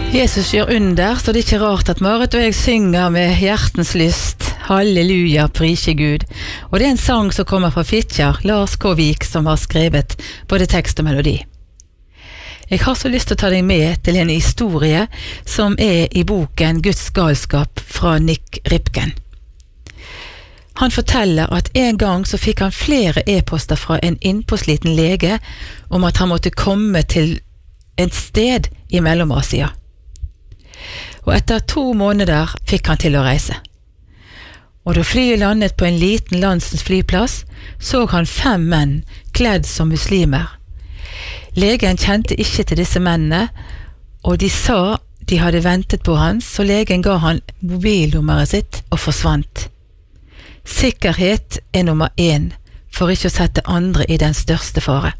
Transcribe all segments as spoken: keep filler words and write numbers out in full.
Jesus gjør under, så det er ikke rart at Marit og jeg synger med hjertens lyst. Halleluja, prise Gud. Og det er en sang som kommer fra Fitjar, Lars K. Vik, som har skrevet både tekst og melodi. Jeg har så lyst til å ta deg med til en historie som er i boken Guds galskap fra Nick Ripken. Han forteller at en gang så fikk han flere e-poster fra en innpåsliten lege om at han måtte komme til et sted i Mellom-Asia. Og etter to måneder fikk han til å reise. Og da flyet landet på en liten landsens flyplass, så han fem menn kledd som muslimer. Legen kjente ikke til disse mennene, og de sa de hadde ventet på han, så legen ga han mobilnummeret sitt og forsvant. Sikkerhet er nummer én, for ikke å sette andre i den største fare.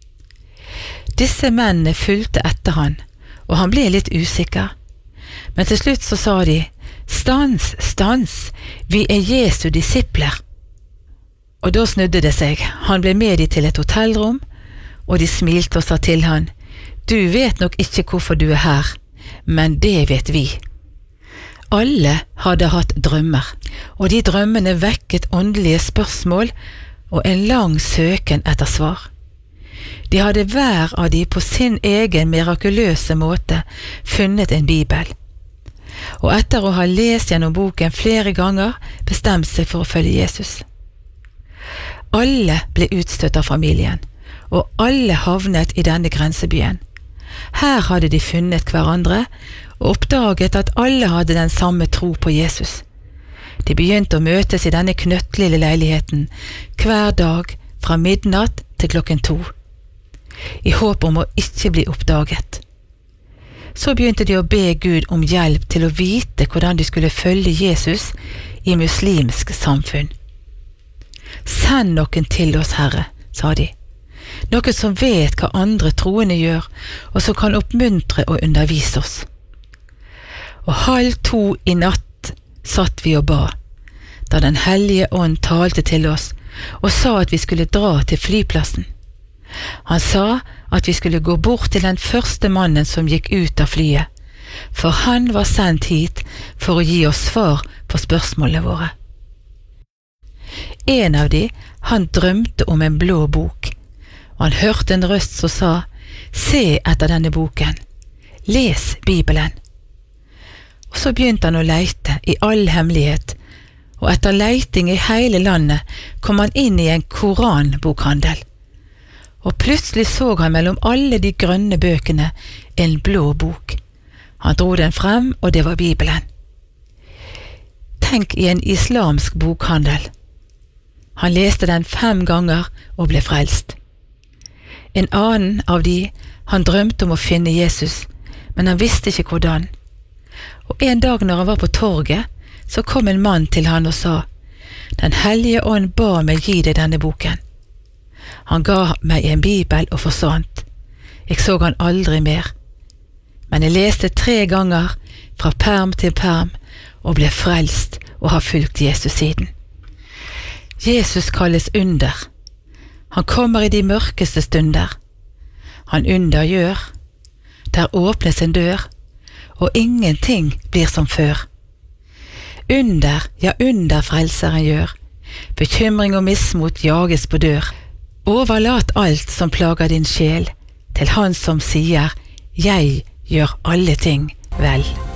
Disse mennene fulgte etter han, og han ble litt usikker. Men til slutt så sa de, «Stans, stans, vi er Jesu disipler.» Og da snudde det seg. Han ble med de til et hotellrom, og de smilte og sa til han, «Du vet nok ikke hvorfor du er her, men det vet vi.» Alle hadde hatt drømmer, og de drømmene vekket åndelige spørsmål og en lang søken etter svar. De hadde hver av de på sin egen mirakuløse måte funnet en bibel, og etter å ha lest gjennom boken flere ganger bestemt seg for å følge Jesus. Alle ble utstøtt av familien, og alle havnet i denne grensebyen. Her hadde de funnet hverandre, og oppdaget at alle hadde den samme tro på Jesus. De begynte å møtes i denne knøttlille leiligheten hver dag fra midnatt til klokken to, i håp om å ikke bli oppdaget. Så begynte de å be Gud om hjelp til å vite hvordan de skulle følge Jesus i muslimsk samfunn. «Send noen til oss, Herre», sa de. «Noen som vet hva andre troende gjør, og som kan oppmuntre og undervise oss.» Og halv to i natt satt vi og ba, da den hellige ånd talte til oss og sa at vi skulle dra til flyplassen. Han sa at vi skulle gå bort til den første mannen som gikk ut av flyet, for han var sendt hit for å gi oss svar på spørsmålene våre. En av de, han drømte om en blå bok, og han hørte en røst som sa, «Se etter denne boken, les Bibelen.» Og så begynte han å leite i all hemmelighet, og etter leiting i hele landet kom han inn i en koranbokhandel. Og plutselig så han mellom alle de grønne bøkene en blå bok. Han dro den frem, og det var Bibelen. Tenk i en islamsk bokhandel. Han leste den fem ganger og ble frelst. En annen av de, han drømte om å finne Jesus, men han visste ikke hvordan. Og en dag når han var på torget, så kom en mann til han og sa, «Den hellige ånd ba meg gi deg denne boken.» Han ga meg en bibel og forsvant. Jeg så han aldri mer. Men jeg leste tre ganger fra perm til perm og ble frelst og har fulgt Jesus siden. Jesus kalles under. Han kommer i de mørkeste stunder. Han undergjør. Der åpnes en dør, og ingenting blir som før. Under, ja under frelseren gjør. Bekymring og mismot jages på dør. Overlat alt som plager din sjel, til han som sier, «Jeg gjør alle ting vel.»